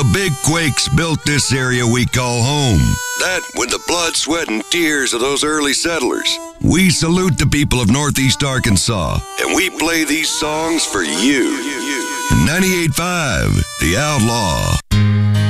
The big quakes built this area we call home. That with the blood, sweat, and tears of those early settlers. We salute the people of Northeast Arkansas, and we play these songs for you. 98.5, The Outlaw.